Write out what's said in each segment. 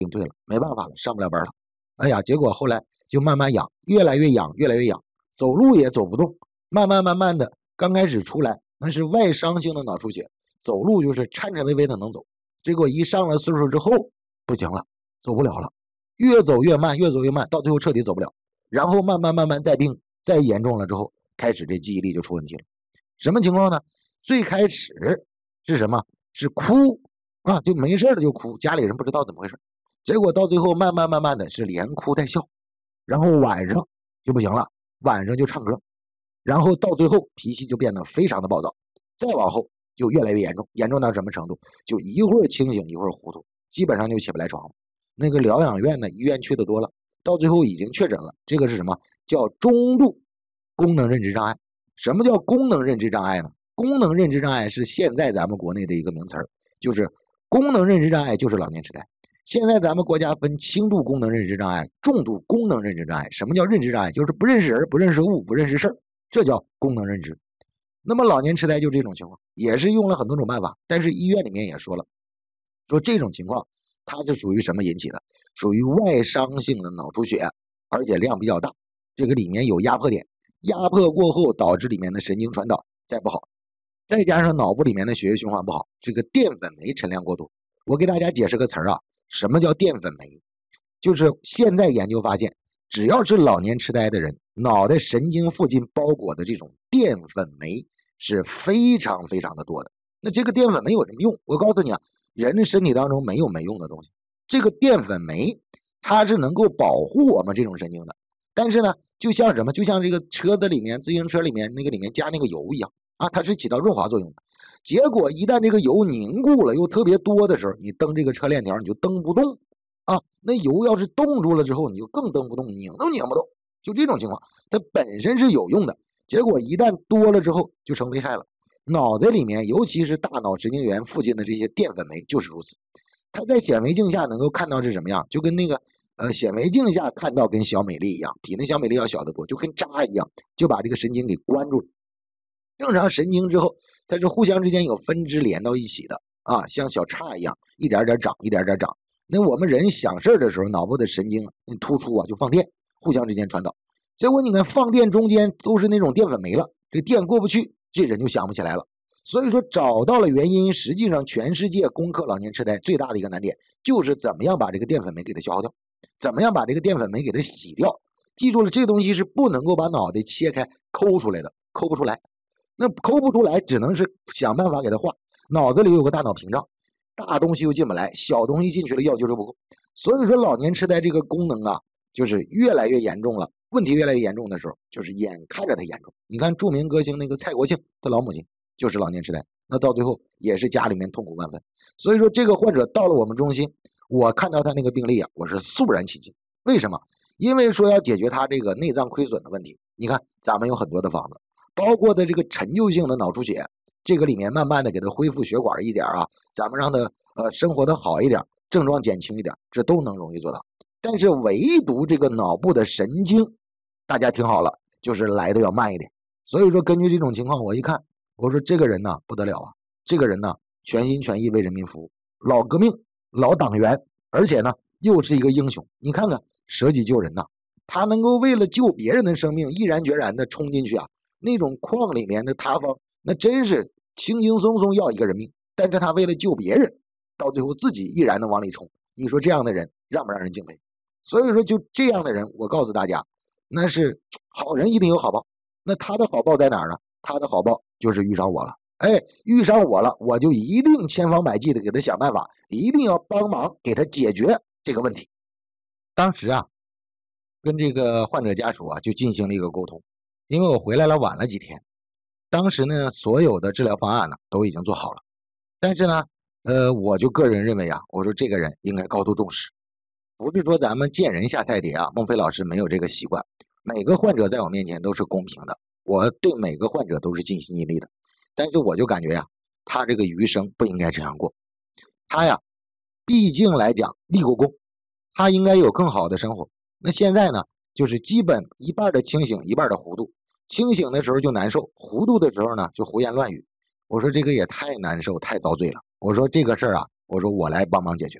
病退了，没办法了，上不了班了。哎呀，结果后来就慢慢痒，越来越痒，越来越痒，走路也走不动，慢慢的，刚开始出来那是外伤性的脑出血，走路就是颤颤巍巍的能走，结果一上了岁数之后不行了，走不了了，越走越慢，越走越慢，到最后彻底走不了，然后慢慢再病，再严重了之后，开始这记忆力就出问题了。什么情况呢？最开始是什么？是哭啊，就没事了就哭，家里人不知道怎么回事，结果到最后慢慢的是连哭带笑，然后晚上就不行了，晚上就唱歌，然后到最后脾气就变得非常的暴躁，再往后就越来越严重，严重到什么程度？就一会儿清醒一会儿糊涂，基本上就起不来床了。那个疗养院呢，医院去的多了，到最后已经确诊了，这个是什么？叫中度功能认知障碍。什么叫功能认知障碍呢？功能认知障碍是现在咱们国内的一个名词，就是功能认知障碍就是老年痴呆。现在咱们国家分轻度功能认知障碍、重度功能认知障碍。什么叫认知障碍？就是不认识人、不认识物、不认识事儿，这叫功能认知。那么老年痴呆就这种情况，也是用了很多种办法，但是医院里面也说了，说这种情况它是属于什么引起的？属于外伤性的脑出血，而且量比较大，这个里面有压迫点，压迫过后导致里面的神经传导再不好，再加上脑部里面的血液循环不好，这个淀粉酶沉量过多。我给大家解释个词啊，什么叫淀粉酶？就是现在研究发现，只要是老年痴呆的人，脑袋神经附近包裹的这种淀粉酶是非常的多的。那这个淀粉酶有什么用？我告诉你啊，人身体当中没有没用的东西。这个淀粉酶它是能够保护我们这种神经的，但是呢，就像什么？就像这个车子里面、自行车里面那个里面加那个油一样啊，它是起到润滑作用的。结果一旦这个油凝固了又特别多的时候，你蹬这个车链条你就蹬不动啊。那油要是冻住了之后，你就更蹬不动，拧都拧不动。就这种情况，它本身是有用的，结果一旦多了之后就成危害了。脑袋里面，尤其是大脑神经元附近的这些淀粉酶就是如此。它在显微镜下能够看到是什么样，就跟那个显微镜下看到跟小米粒一样，比那小米粒要小得多，就跟渣一样，就把这个神经给关住了。正常神经之后，它是互相之间有分支连到一起的啊，像小叉一样，一点点长，一点点长。那我们人想事的时候，脑部的神经突出啊就放电，互相之间传导。结果你看放电中间都是那种淀粉酶了，这电过不去，这人就想不起来了。所以说找到了原因，实际上全世界攻克老年痴呆最大的一个难点就是怎么样把这个淀粉酶给它消耗掉，怎么样把这个淀粉酶给它洗掉。记住了，这个东西是不能够把脑袋切开抠出来的，抠不出来。那抠不出来，只能是想办法给它化。脑子里有个大脑屏障，大东西又进不来，小东西进去了药就是不够。所以说老年痴呆这个功能啊，就是越来越严重了。问题越来越严重的时候，就是眼看着它严重。你看著名歌星那个蔡国庆，他老母亲就是老年痴呆，那到最后也是家里面痛苦万分。所以说这个患者到了我们中心，我看到他那个病例啊，我是肃然起敬。为什么？因为说要解决他这个内脏亏损的问题。你看咱们有很多的方子，包括的这个陈旧性的脑出血，这个里面慢慢的给他恢复血管一点啊，咱们让他生活的好一点，症状减轻一点，这都能容易做到。但是唯独这个脑部的神经，大家听好了，就是来的要慢一点。所以说根据这种情况，我一看，我说这个人呢不得了啊，这个人呢全心全意为人民服务，老革命、老党员，而且呢又是一个英雄。你看看舍己救人呐，他能够为了救别人的生命，毅然决然的冲进去啊，那种矿里面的塌方，那真是轻轻松松要一个人命。但是他为了救别人，到最后自己毅然的往里冲。你说这样的人让不让人敬佩？所以说就这样的人，我告诉大家，那是好人一定有好报。那他的好报在哪儿呢？他的好报就是遇上我了。哎，遇上我了，我就一定千方百计的给他想办法，一定要帮忙给他解决这个问题。当时啊，跟这个患者家属啊就进行了一个沟通，因为我回来了晚了几天，当时呢所有的治疗方案呢都已经做好了，但是呢，我就个人认为啊，我说这个人应该高度重视。不是说咱们见人下菜碟啊，孟非老师没有这个习惯。每个患者在我面前都是公平的，我对每个患者都是尽心尽力的。但是我就感觉呀，他这个余生不应该这样过。他呀，毕竟来讲立过功，他应该有更好的生活。那现在呢，就是基本一半的清醒，一半的糊涂。清醒的时候就难受，糊涂的时候呢就胡言乱语。我说这个也太难受，太遭罪了。我说这个事儿啊，我说我来帮忙解决。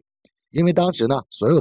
因为当时呢，所有